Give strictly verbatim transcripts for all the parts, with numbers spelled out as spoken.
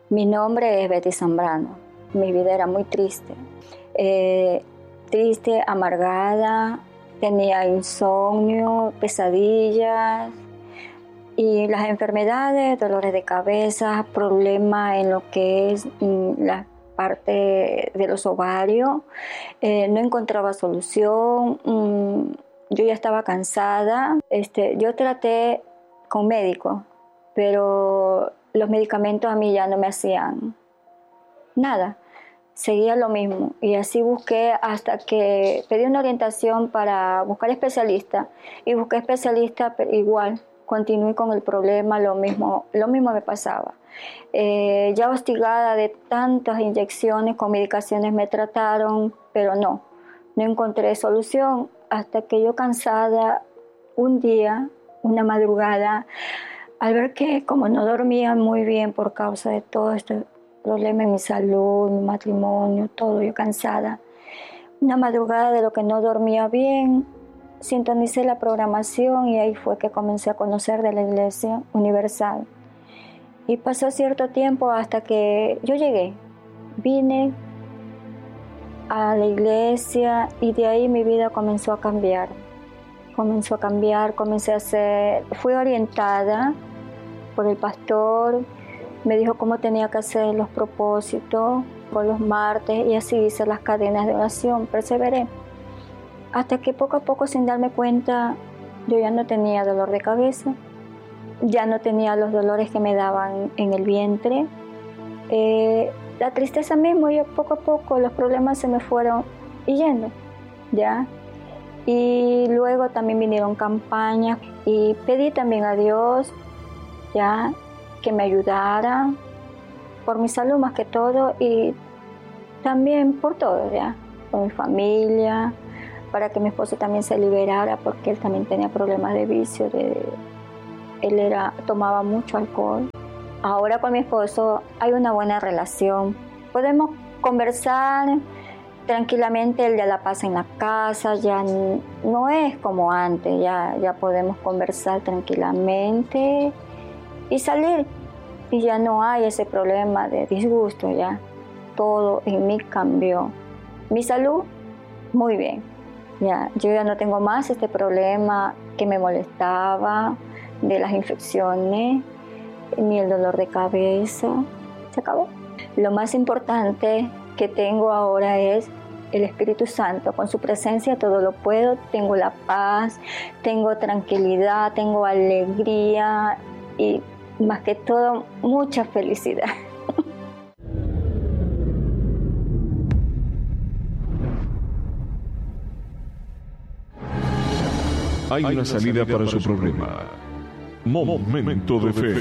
Mi nombre es Betty Zambrano. Mi vida era muy triste. Eh, triste, amargada, tenía insomnio, pesadillas y las enfermedades, dolores de cabeza, problemas en lo que es la parte de los ovarios. Eh, no encontraba solución. Mm, yo ya estaba cansada. Este, yo traté con médicos, pero los medicamentos a mí ya no me hacían nada. Seguía lo mismo y así busqué hasta que pedí una orientación para buscar especialista y busqué especialista, pero igual continué con el problema, lo mismo, lo mismo me pasaba. Eh, ya hostigada de tantas inyecciones con medicaciones me trataron, pero no, no encontré solución hasta que yo cansada un día, una madrugada, al ver que como no dormía muy bien por causa de todo este problema en mi salud, mi matrimonio, todo, yo cansada, una madrugada de lo que no dormía bien, sintonicé la programación y ahí fue que comencé a conocer de la Iglesia Universal. Y pasó cierto tiempo hasta que yo llegué, vine a la iglesia y de ahí mi vida comenzó a cambiar. Comenzó a cambiar, comencé a ser, fui orientada por el pastor, me dijo cómo tenía que hacer los propósitos por los martes y así hice las cadenas de oración, perseveré. Hasta que poco a poco, sin darme cuenta, yo ya no tenía dolor de cabeza, ya no tenía los dolores que me daban en el vientre. Eh, la tristeza mismo, yo poco a poco los problemas se me fueron yendo, ¿ya? Y luego también vinieron campañas y pedí también a Dios, ¿ya?, que me ayudara por mi salud más que todo y también por todo, ¿ya?, por mi familia, para que mi esposo también se liberara porque él también tenía problemas de vicio, de, él era, tomaba mucho alcohol. Ahora con mi esposo hay una buena relación, podemos conversar tranquilamente, él ya la pasa en la casa, ya no es como antes, ya, ya podemos conversar tranquilamente y salir y ya no hay ese problema de disgusto, ya todo en mí cambió. Mi salud, muy bien, ya, yo ya no tengo más este problema que me molestaba de las infecciones ni el dolor de cabeza, se acabó. Lo más importante que tengo ahora es el Espíritu Santo, con su presencia todo lo puedo, tengo la paz, tengo tranquilidad, tengo alegría y más que todo mucha felicidad. Hay una salida para su problema. Momento de fe.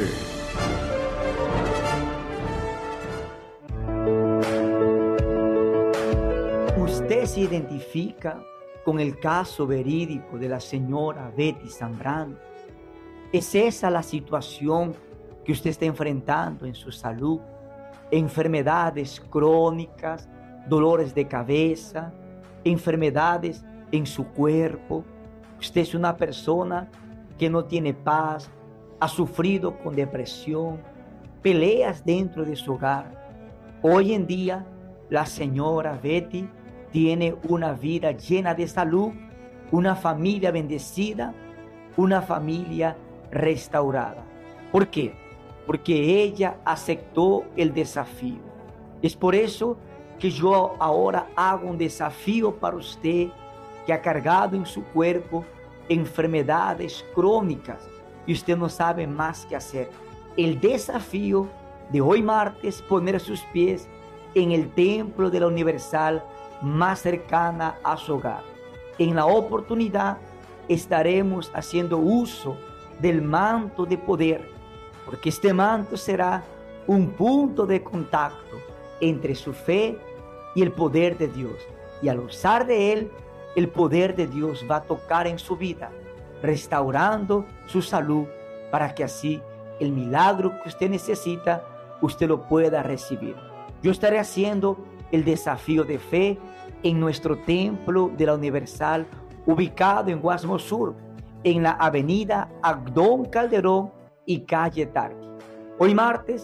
Usted se identifica con el caso verídico de la señora Betty Zambrano. ¿Es esa la situación que usted está enfrentando en su salud? Enfermedades crónicas, dolores de cabeza, enfermedades en su cuerpo. Usted es una persona que no tiene paz, ha sufrido con depresión, peleas dentro de su hogar. Hoy en día, la señora Betty tiene una vida llena de salud, una familia bendecida, una familia restaurada. ¿Por qué? Porque ella aceptó el desafío. Es por eso que yo ahora hago un desafío para usted que ha cargado en su cuerpo enfermedades crónicas y usted no sabe más qué hacer. El desafío de hoy martes, poner sus pies en el templo de la Universal más cercana a su hogar. En la oportunidad estaremos haciendo uso del manto de poder, porque este manto será un punto de contacto entre su fe y el poder de Dios. Y al usar de él, el poder de Dios va a tocar en su vida, restaurando su salud, para que así el milagro que usted necesita, usted lo pueda recibir. Yo estaré haciendo el desafío de fe en nuestro templo de la Universal, ubicado en Guasmo Sur, en la avenida Agdón Calderón y calle Tarqui. Hoy martes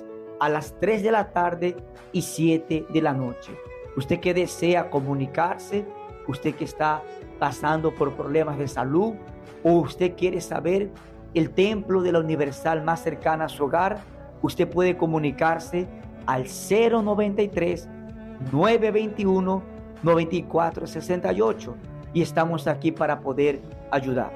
a las tres de la tarde y siete de la noche. Usted que desea comunicarse, usted que está pasando por problemas de salud, o usted quiere saber el templo de la Universal más cercana a su hogar, usted puede comunicarse al cero noventa y tres, nueve veintiuno, noventa y cuatro sesenta y ocho y estamos aquí para poder ayudar.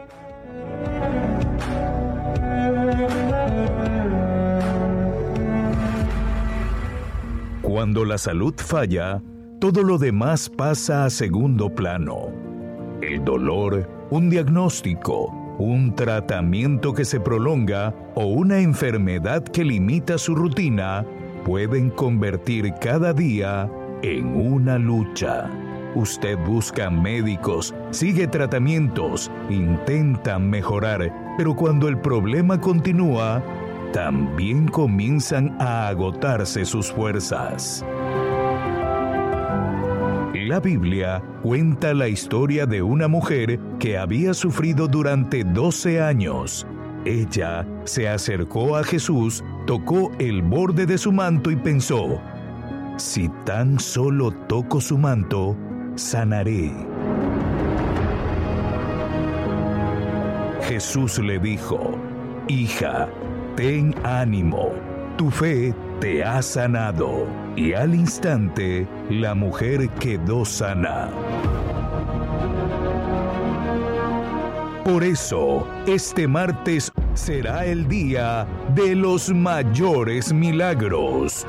Cuando la salud falla, todo lo demás pasa a segundo plano. El dolor, un diagnóstico, un tratamiento que se prolonga o una enfermedad que limita su rutina pueden convertir cada día en una lucha. Usted busca médicos, sigue tratamientos, intenta mejorar, pero cuando el problema continúa, también comienzan a agotarse sus fuerzas. La Biblia cuenta la historia de una mujer que había sufrido durante doce años. Ella se acercó a Jesús, tocó el borde de su manto y pensó: si tan solo toco su manto, sanaré. Jesús le dijo: hija, ten ánimo, tu fe te ha sanado. Y al instante, la mujer quedó sana. Por eso, este martes será el día de los mayores milagros.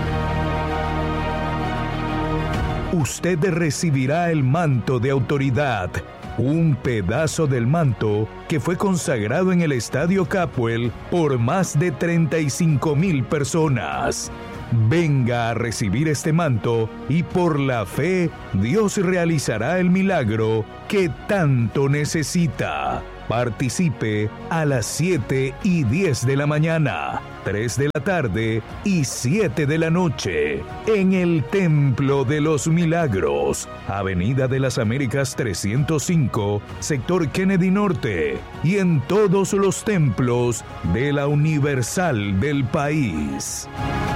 Usted recibirá el manto de autoridad, un pedazo del manto que fue consagrado en el Estadio Capuel por más de treinta y cinco mil personas. Venga a recibir este manto y por la fe Dios realizará el milagro que tanto necesita. Participe a las siete y diez de la mañana, tres de la tarde y siete de la noche en el Templo de los Milagros, Avenida de las Américas trescientos cinco, sector Kennedy Norte, y en todos los templos de la Universal del país.